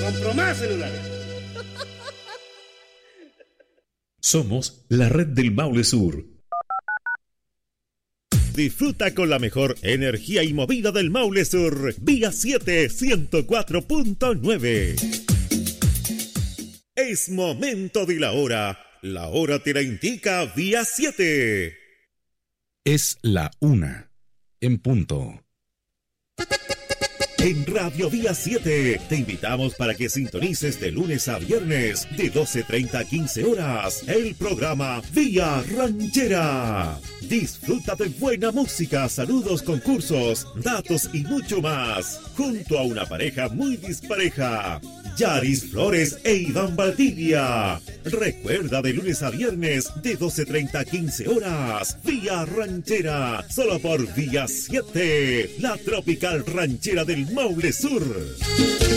compro más celulares. Somos la red del Maule Sur. Disfruta con la mejor energía y movida del Maule Sur. Vía 7 104.9. Es momento de la hora. La hora te la indica Vía 7. Es la 1 en punto. En Radio Vía 7 te invitamos para que sintonices de lunes a viernes de 12:30 a 15 horas el programa Vía Ranchera. Disfruta de buena música, saludos, concursos, datos y mucho más, junto a una pareja muy dispareja, Yaris Flores e Iván Valdivia. Recuerda, de lunes a viernes de 12:30 a 15 horas, Vía Ranchera, solo por Vía 7, la tropical ranchera del Maule Sur.